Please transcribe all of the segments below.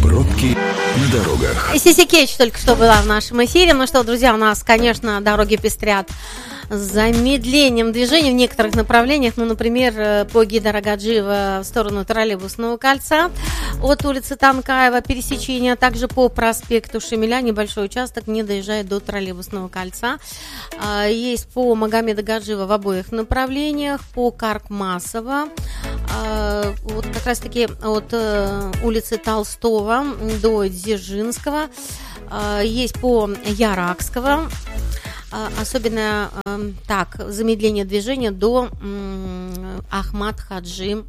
Пробки на дорогах. Сиси Кетч только что была в нашем эфире. Ну что, друзья, у нас, конечно, дороги пестрят с замедлением движения в некоторых направлениях. Ну, например, по Гидарагаджиева в сторону Троллейбусного кольца от улицы Танкаева пересечение, а также по проспекту Шемеля небольшой участок не доезжает до Троллейбусного кольца. Есть по Магомеда Гаджиева в обоих направлениях, по Каркмасова, вот как раз-таки от улицы Толстого до Дзержинского, есть по Яракского. Особенно так, замедление движения до Ахмад Хаджи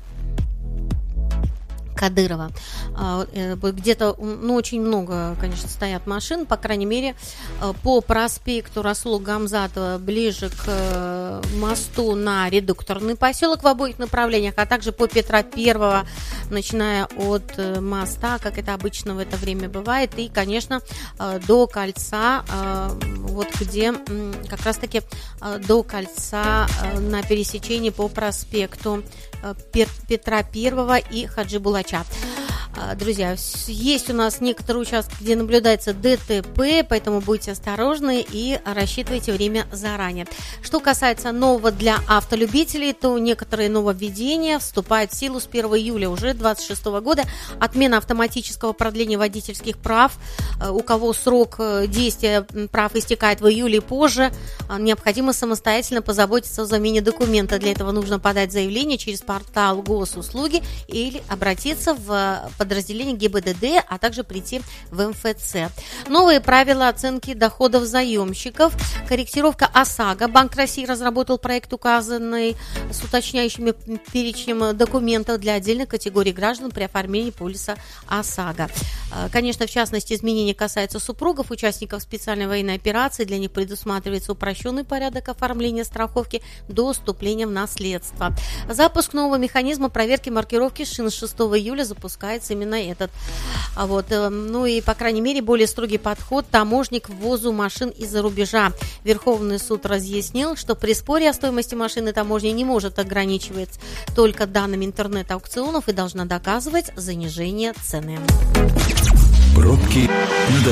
Кадырова. Где-то, ну, очень много, конечно, стоят машин, по крайней мере, по проспекту Расула Гамзатова ближе к мосту на Редукторный поселок в обоих направлениях, а также по Петра Первого, начиная от моста, как это обычно в это время бывает, и, конечно, до кольца, вот где как раз-таки до кольца на пересечении по проспекту Петра Первого и Хаджи Булача. Друзья, есть у нас некоторые участки, где наблюдается ДТП, поэтому будьте осторожны и рассчитывайте время заранее. Что касается нового для автолюбителей, то некоторые нововведения вступают в силу с 1 июля уже 2026 года. Отмена автоматического продления водительских прав. У кого срок действия прав истекает в июле и позже, необходимо самостоятельно позаботиться о замене документа. Для этого нужно подать заявление через портал Госуслуги или обратиться в подразделение ГИБДД, а также прийти в МФЦ. Новые правила оценки доходов заемщиков. Корректировка ОСАГО. Банк России разработал проект, указанный с уточняющими перечнем документов для отдельных категорий граждан при оформлении полиса ОСАГО. Конечно, в частности, изменения касаются супругов, участников специальной военной операции. Для них предусматривается упрощенный порядок оформления страховки до вступления в наследство. Запуск нового механизма проверки маркировки шин с 6 июля запускается именно этот. Вот. Ну и, по крайней мере, более строгий подход таможни к ввозу машин из-за рубежа. Верховный суд разъяснил, что при споре о стоимости машины таможня не может ограничивать только данными интернет-аукционов и должна доказывать занижение цены. Пробки на дорогах.